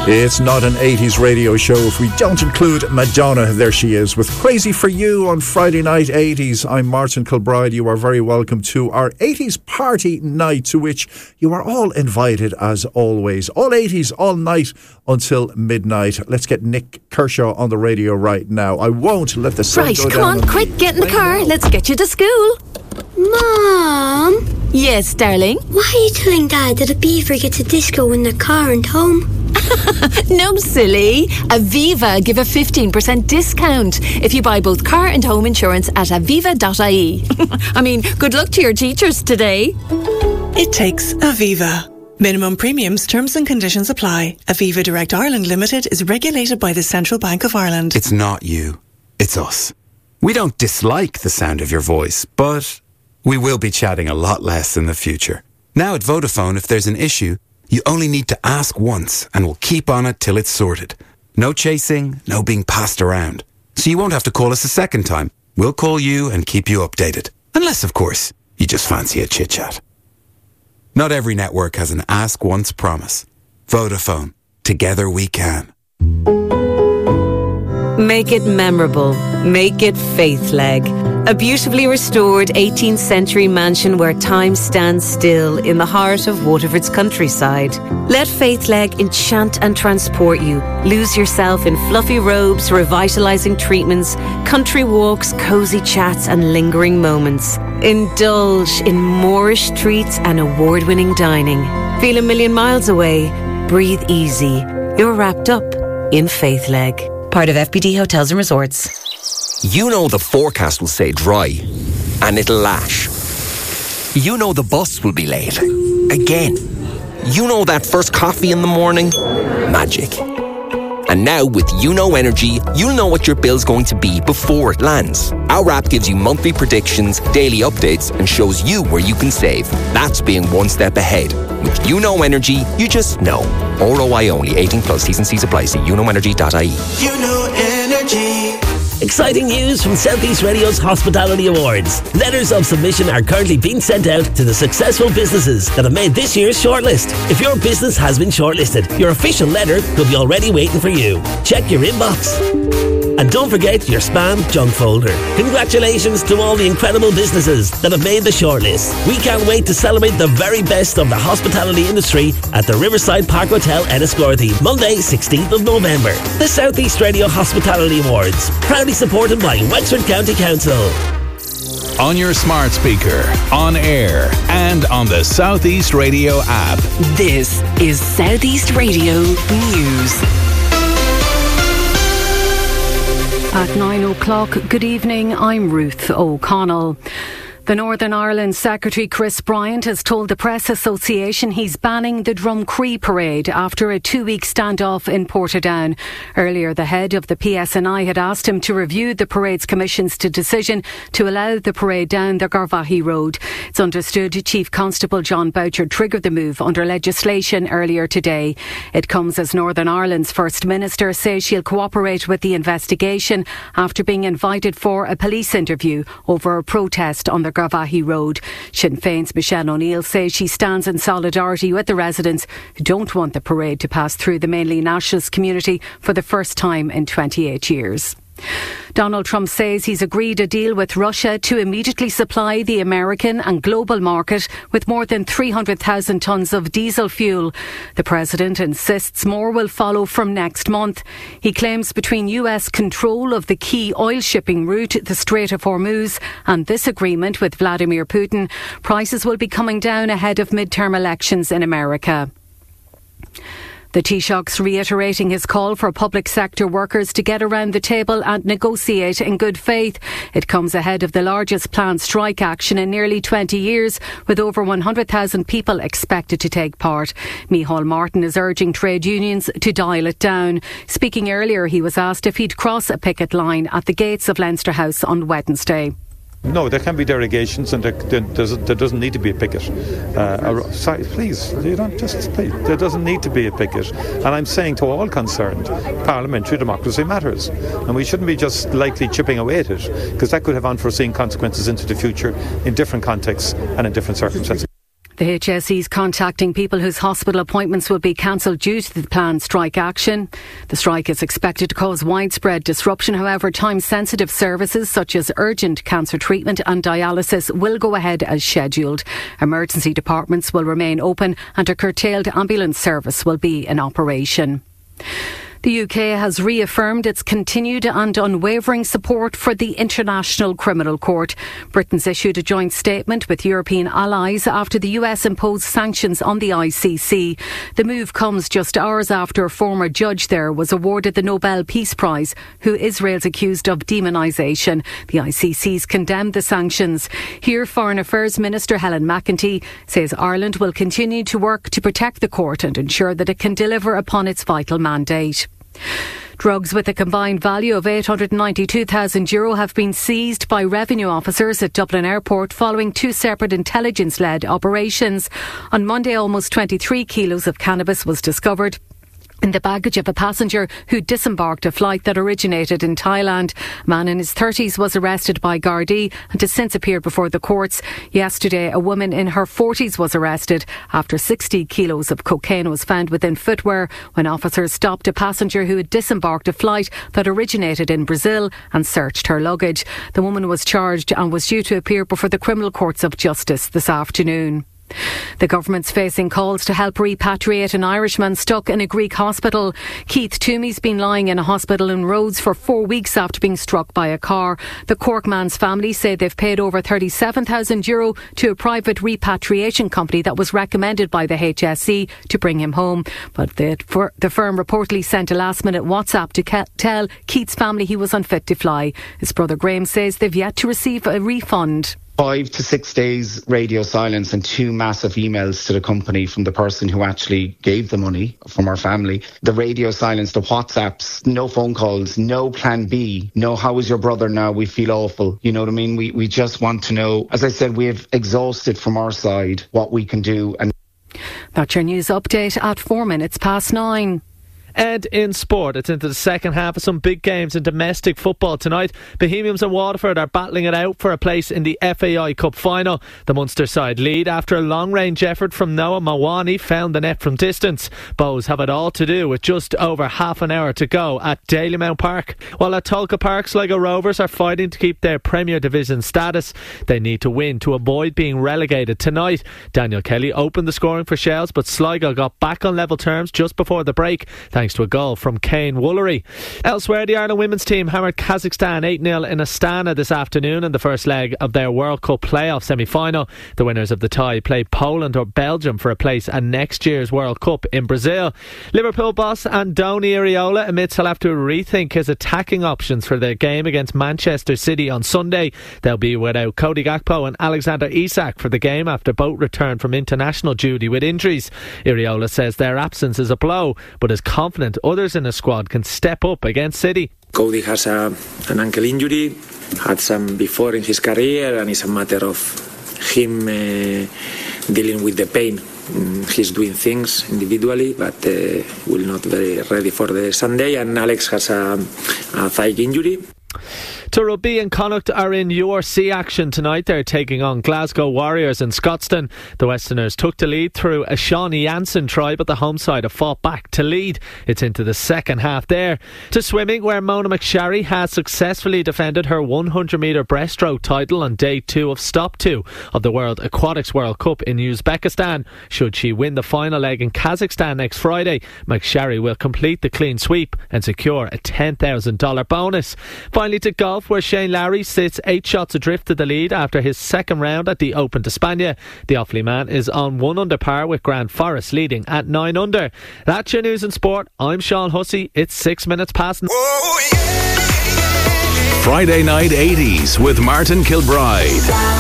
It's not an 80s radio show if we don't include Madonna. There she is with Crazy For You on Friday Night 80s. I'm Martin Kilbride. You are very welcome to our 80s party night, to which you are all invited as always. All 80s, all night until midnight. Let's get Nick Kershaw on the radio right now. I won't let the sun go down. Right, come on, quick, get in the car. Let's get you to school. Mom? Yes, darling? Why are you telling Dad that a beaver gets a disco when the car and home? No, silly. Aviva give a 15% discount if you buy both car and home insurance at aviva.ie. I mean, good luck to your teachers today. It takes Aviva. Minimum premiums, terms and conditions apply. Aviva Direct Ireland Limited is regulated by the Central Bank of Ireland. It's not you. It's us. We don't dislike the sound of your voice, but we will be chatting a lot less in the future. Now at Vodafone, if there's an issue, you only need to ask once and we'll keep on it till it's sorted. No chasing, no being passed around. So you won't have to call us a second time. We'll call you and keep you updated. Unless, of course, you just fancy a chit-chat. Not every network has an ask once promise. Vodafone. Together we can. Make it memorable. Make it Faithleg. A beautifully restored 18th century mansion where time stands still in the heart of Waterford's countryside. Let Faithleg enchant and transport you. Lose yourself in fluffy robes, revitalising treatments, country walks, cosy chats and lingering moments. Indulge in Moorish treats and award-winning dining. Feel a million miles away. Breathe easy. You're wrapped up in Faithleg. Part of FPD Hotels and Resorts. You know the forecast will say dry, and it'll lash. You know the bus will be late. Again. You know that first coffee in the morning? Magic. And now with UNO Energy, you'll know what your bill's going to be before it lands. Our app gives you monthly predictions, daily updates, and shows you where you can save. That's being one step ahead. With UNO Energy, you just know. ROI only. 18 plus. T's and C's apply. See unoenergy.ie. UNO Energy. Exciting news from Southeast Radio's Hospitality Awards. Letters of submission are currently being sent out to the successful businesses that have made this year's shortlist. If your business has been shortlisted, your official letter could be already waiting for you. Check your inbox. And don't forget your spam junk folder. Congratulations to all the incredible businesses that have made the shortlist. We can't wait to celebrate the very best of the hospitality industry at the Riverside Park Hotel, Enniscorthy, Monday, 16th of November. The Southeast Radio Hospitality Awards, proudly supported by Wexford County Council. On your smart speaker, on air, and on the Southeast Radio app. This is Southeast Radio News. At 9 o'clock, good evening, I'm Ruth O'Connell. The Northern Ireland Secretary Chris Bryant has told the Press Association he's banning the Drumcree parade after a 2-week standoff in Portadown. Earlier, the head of the PSNI had asked him to review the parade's commission's decision to allow the parade down the Garvaghey Road. It's understood Chief Constable John Boucher triggered the move under legislation earlier today. It comes as Northern Ireland's First Minister says she'll cooperate with the investigation after being invited for a police interview over a protest on the Garvaghey Road. Sinn Féin's Michelle O'Neill says she stands in solidarity with the residents who don't want the parade to pass through the mainly nationalist community for the first time in 28 years. Donald Trump says he's agreed a deal with Russia to immediately supply the American and global market with more than 300,000 tonnes of diesel fuel. The president insists more will follow from next month. He claims between US control of the key oil shipping route, the Strait of Hormuz, and this agreement with Vladimir Putin, prices will be coming down ahead of midterm elections in America. The Taoiseach's reiterating his call for public sector workers to get around the table and negotiate in good faith. It comes ahead of the largest planned strike action in nearly 20 years, with over 100,000 people expected to take part. Micheál Martin is urging trade unions to dial it down. Speaking earlier, he was asked if he'd cross a picket line at the gates of Leinster House on Wednesday. No, there can be derogations, and there doesn't need to be a picket. Sorry, please, you don't just please. There doesn't need to be a picket, and I'm saying to all concerned, parliamentary democracy matters, and we shouldn't be just lightly chipping away at it, because that could have unforeseen consequences into the future in different contexts and in different circumstances. The HSE is contacting people whose hospital appointments will be cancelled due to the planned strike action. The strike is expected to cause widespread disruption. However, time-sensitive services such as urgent cancer treatment and dialysis will go ahead as scheduled. Emergency departments will remain open and a curtailed ambulance service will be in operation. The UK has reaffirmed its continued and unwavering support for the International Criminal Court. Britain's issued a joint statement with European allies after the US imposed sanctions on the ICC. The move comes just hours after a former judge there was awarded the Nobel Peace Prize, who Israel's accused of demonisation. The ICC's condemned the sanctions. Here, Foreign Affairs Minister Helen McEntee says Ireland will continue to work to protect the court and ensure that it can deliver upon its vital mandate. Drugs with a combined value of €892,000 have been seized by revenue officers at Dublin Airport following two separate intelligence-led operations. On Monday, almost 23 kilos of cannabis was discovered in the baggage of a passenger who disembarked a flight that originated in Thailand. A man in his 30s was arrested by Gardaí and has since appeared before the courts. Yesterday, a woman in her 40s was arrested after 60 kilos of cocaine was found within footwear when officers stopped a passenger who had disembarked a flight that originated in Brazil and searched her luggage. The woman was charged and was due to appear before the criminal courts of justice this afternoon. The government's facing calls to help repatriate an Irishman stuck in a Greek hospital. Keith Toomey's been lying in a hospital in Rhodes for 4 weeks after being struck by a car. The Cork man's family say they've paid over €37,000 to a private repatriation company that was recommended by the HSE to bring him home. But the firm reportedly sent a last-minute WhatsApp to tell Keith's family he was unfit to fly. His brother Graham says they've yet to receive a refund. 5 to 6 days radio silence and 2 massive emails to the company from the person who actually gave the money from our family. The radio silence, the WhatsApps, no phone calls, no plan B, no how is your brother now, we feel awful. You know what I mean? We just want to know. As I said, we have exhausted from our side what we can do. And that's your news update at 9:04. And in sport, it's into the second half of some big games in domestic football tonight. Bohemians and Waterford are battling it out for a place in the FAI Cup final. The Munster side lead after a long-range effort from Noah Mawani found the net from distance. Bows have it all to do with just over half an hour to go at Dalymount Park. While at Tolka Park, Sligo Rovers are fighting to keep their Premier Division status. They need to win to avoid being relegated tonight. Daniel Kelly opened the scoring for Shells, but Sligo got back on level terms just before the break, thanks to a goal from Kane Woolery. Elsewhere, the Ireland women's team hammered Kazakhstan 8-0 in Astana this afternoon in the first leg of their World Cup playoff semi-final. The winners of the tie play Poland or Belgium for a place at next year's World Cup in Brazil. Liverpool boss Andoni Iraola admits he'll have to rethink his attacking options for their game against Manchester City on Sunday. They'll be without Cody Gakpo and Alexander Isak for the game after both returned from international duty with injuries. Iraola says their absence is a blow, but is confident others in the squad can step up against City. Cody has an ankle injury, had some before in his career, and it's a matter of him dealing with the pain. He's doing things individually, but will not be ready for the Sunday. And Alex has a thigh injury. To rugby, and Connacht are in URC action tonight. They're taking on Glasgow Warriors in Scotstoun. The Westerners took the lead through a Shawnee Jansen try, but the home side have fought back to lead. It's into the second half there. To swimming, where Mona McSharry has successfully defended her 100-metre breaststroke title on day 2 of stop 2 of the World Aquatics World Cup in Uzbekistan. Should she win the final leg in Kazakhstan next Friday, McSharry will complete the clean sweep and secure a $10,000 bonus. Finally, to golf, where Shane Lowry sits 8 shots adrift to the lead after his second round at the Open d'Espagne. The Offaly man is on 1 under par with Grant Forrest leading at 9 under. That's your news in sport. I'm Sean Hussey. It's 6 minutes past. Friday Night 80s with Martin Kilbride.